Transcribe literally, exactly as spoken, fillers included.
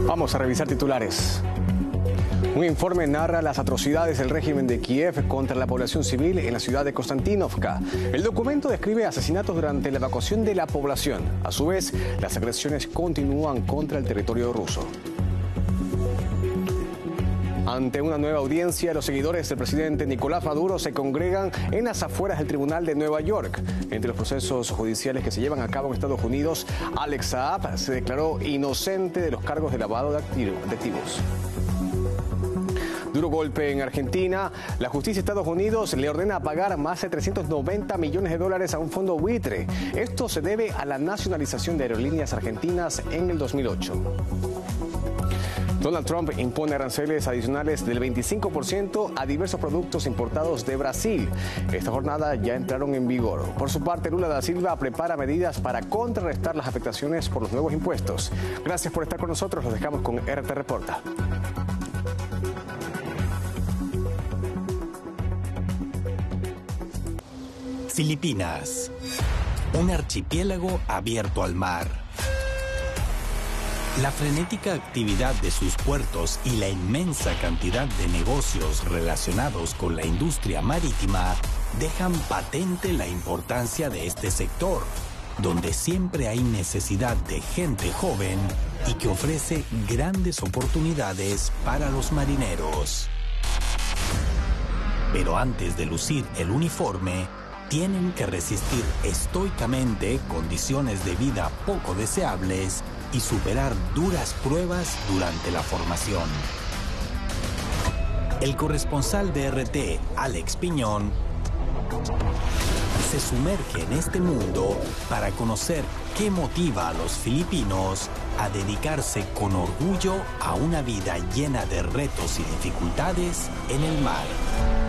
Vamos a revisar titulares. Un informe narra las atrocidades del régimen de Kiev contra la población civil en la ciudad de Konstantinovka. El documento describe asesinatos durante la evacuación de la población. A su vez, las agresiones continúan contra el territorio ruso. Ante una nueva audiencia, los seguidores del presidente Nicolás Maduro se congregan en las afueras del Tribunal de Nueva York. Entre los procesos judiciales que se llevan a cabo en Estados Unidos, Alex Saab se declaró inocente de los cargos de lavado de activos. Duro golpe en Argentina. La justicia de Estados Unidos le ordena pagar más de trescientos noventa millones de dólares a un fondo buitre. Esto se debe a la nacionalización de aerolíneas argentinas en el dos mil ocho. Donald Trump impone aranceles adicionales del veinticinco por ciento a diversos productos importados de Brasil. Esta jornada ya entraron en vigor. Por su parte, Lula da Silva prepara medidas para contrarrestar las afectaciones por los nuevos impuestos. Gracias por estar con nosotros. Los dejamos con R T Reporta. Filipinas, un archipiélago abierto al mar. La frenética actividad de sus puertos y la inmensa cantidad de negocios relacionados con la industria marítima dejan patente la importancia de este sector, donde siempre hay necesidad de gente joven y que ofrece grandes oportunidades para los marineros. Pero antes de lucir el uniforme, tienen que resistir estoicamente condiciones de vida poco deseables y superar duras pruebas durante la formación. El corresponsal de R T, Alex Piñón, se sumerge en este mundo para conocer qué motiva a los filipinos a dedicarse con orgullo a una vida llena de retos y dificultades en el mar.